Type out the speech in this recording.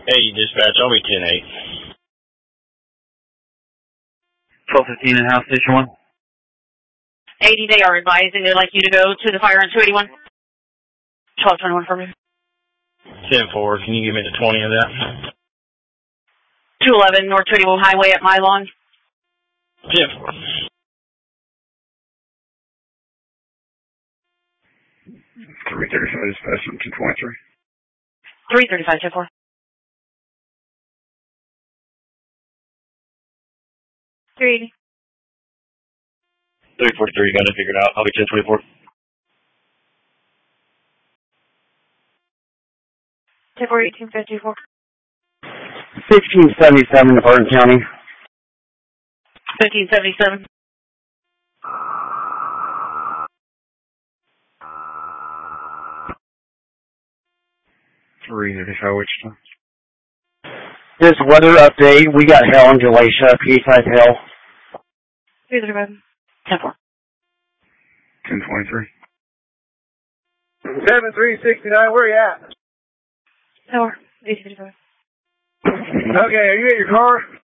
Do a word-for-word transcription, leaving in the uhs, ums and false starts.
Hey, dispatch, I'll be ten eight. twelve fifteen in house, station one. eighty, they are advising they'd like you to go to the fire on two eighty-one. twelve twenty-one for me. ten four, can you give me the twenty of that? two eleven North two eighty-one Highway at Mylon. ten four. three thirty-five dispatch on two twenty-three. three thirty-five, ten four. three eighty. three forty-three, got it figured out. I'll be ten twenty-four. ten four, eighteen fifty-four. sixteen seventy-seven, Barton County. fifteen seventy-seven. three thirty-five, Wichita. This weather update, we got hail in Galatia, P five hail. three thirty-five. ten four. ten twenty-three. seven three sixty-nine, where are you at? ten four. eighteen fifty-five. Okay, are you at your car?